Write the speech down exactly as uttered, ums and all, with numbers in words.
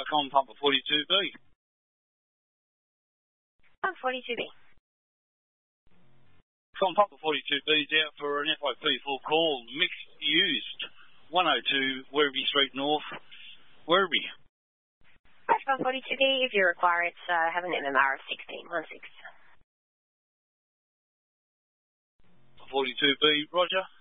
com, Papa forty-two B. Com forty-two B. Com Papa forty-two B's out for an F I P full call, mixed used, one oh two Werribee Street North, Werribee. Com forty-two B, if you require it, uh, have an M M R of sixteen one six. forty-two B, Roger.